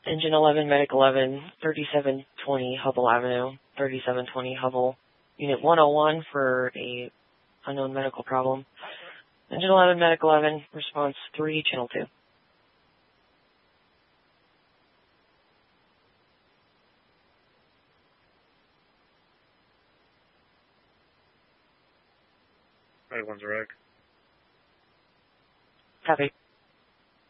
Engine 11, Medic 11, 3720 Hubble Avenue, 3720 Hubble. Unit 101 for a unknown medical problem. Engine 11, Medic 11, response 3, channel 2. Right, one's a wreck. Copy.